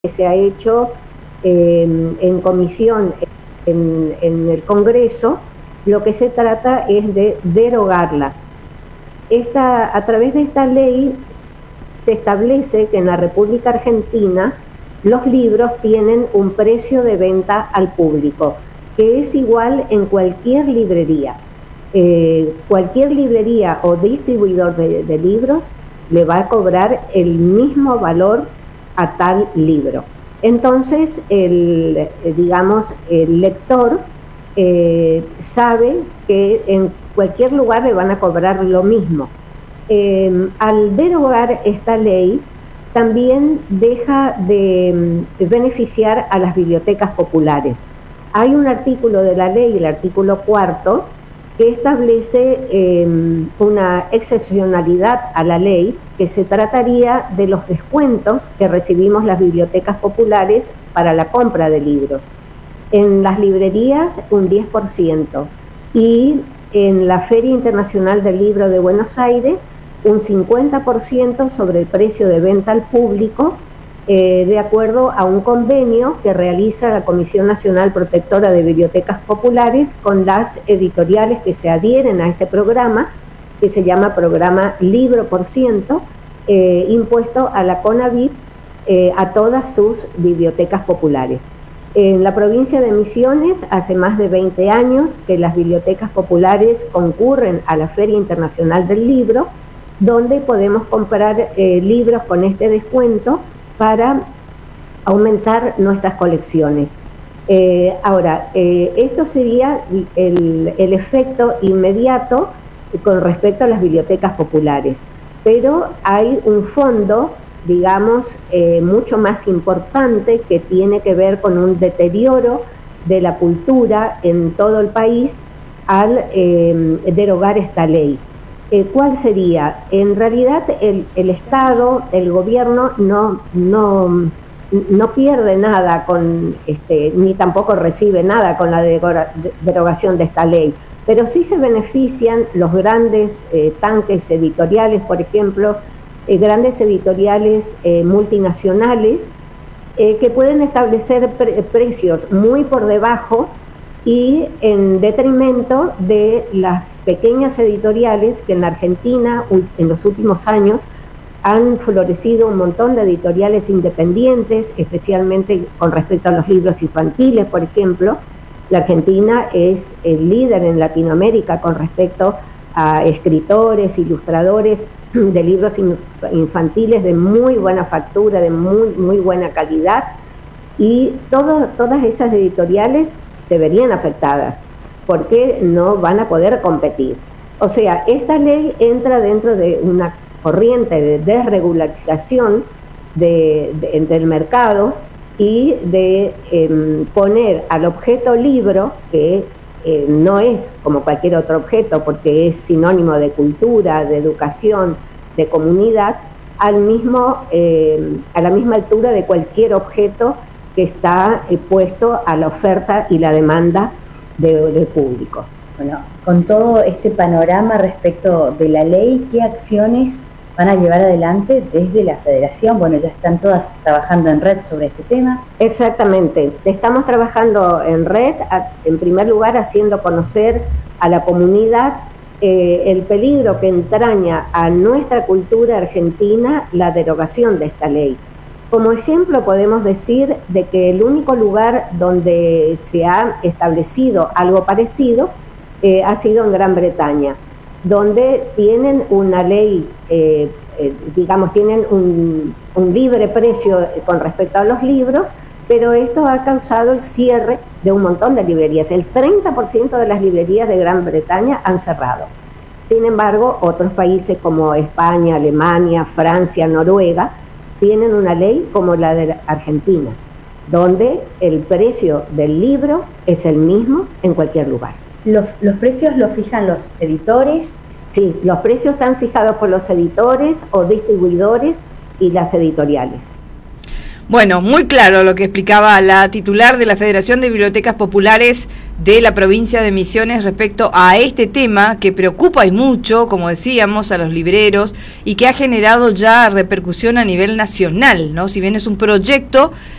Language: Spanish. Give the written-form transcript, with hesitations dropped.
que se ha hecho en comisión en el Congreso, lo que se trata es de derogarla. A través de esta ley se establece que en la República Argentina los libros tienen un precio de venta al público, que es igual en cualquier librería. Cualquier librería o distribuidor de libros le va a cobrar el mismo valor a tal libro. Entonces, el lector sabe que en cualquier lugar le van a cobrar lo mismo. Al derogar esta ley, también deja de beneficiar a las bibliotecas populares. Hay un artículo de la ley, el artículo 4, que establece una excepcionalidad a la ley, que se trataría de los descuentos que recibimos las bibliotecas populares para la compra de libros. En las librerías un 10% y en la Feria Internacional del Libro de Buenos Aires un 50% sobre el precio de venta al público, de acuerdo a un convenio que realiza la Comisión Nacional Protectora de Bibliotecas Populares con las editoriales que se adhieren a este programa, que se llama Programa Libro por Ciento, impuesto a la CONAVIP a todas sus bibliotecas populares. En la provincia de Misiones, hace más de 20 años que las bibliotecas populares concurren a la Feria Internacional del Libro, donde podemos comprar libros con este descuento para aumentar nuestras colecciones. Esto sería el efecto inmediato con respecto a las bibliotecas populares, pero hay un fondo, mucho más importante, que tiene que ver con un deterioro de la cultura en todo el país al derogar esta ley. ¿Cuál sería? En realidad el Estado, el gobierno no pierde nada ni tampoco recibe nada con la derogación de esta ley, pero sí se benefician los grandes tanques editoriales, por ejemplo, grandes editoriales multinacionales que pueden establecer precios muy por debajo y en detrimento de las pequeñas editoriales que en la Argentina en los últimos años han florecido un montón de editoriales independientes, especialmente con respecto a los libros infantiles, por ejemplo. La Argentina es el líder en Latinoamérica con respecto a escritores, ilustradores de libros infantiles de muy buena factura, de muy buena calidad, y todas esas editoriales se verían afectadas porque no van a poder competir. O sea, esta ley entra dentro de una corriente de desregularización del mercado y de poner al objeto libro, que no es como cualquier otro objeto porque es sinónimo de cultura, de educación, de comunidad, a la misma altura de cualquier objeto que está puesto a la oferta y la demanda del público. Bueno, con todo este panorama respecto de la ley, ¿qué acciones van a llevar adelante desde la Federación? Bueno, ya están todas trabajando en red sobre este tema. Exactamente, estamos trabajando en red, en primer lugar haciendo conocer a la comunidad el peligro que entraña a nuestra cultura argentina la derogación de esta ley. Como ejemplo podemos decir de que el único lugar donde se ha establecido algo parecido ha sido en Gran Bretaña, donde tienen una ley, tienen un libre precio con respecto a los libros, pero esto ha causado el cierre de un montón de librerías. El 30% de las librerías de Gran Bretaña han cerrado. Sin embargo, otros países como España, Alemania, Francia, Noruega, tienen una ley como la de Argentina, donde el precio del libro es el mismo en cualquier lugar. ¿Los precios los fijan los editores? Sí, los precios están fijados por los editores o distribuidores y las editoriales. Bueno, muy claro lo que explicaba la titular de la Federación de Bibliotecas Populares de la provincia de Misiones respecto a este tema que preocupa y mucho, como decíamos, a los libreros y que ha generado ya repercusión a nivel nacional, ¿no? Si bien es un proyecto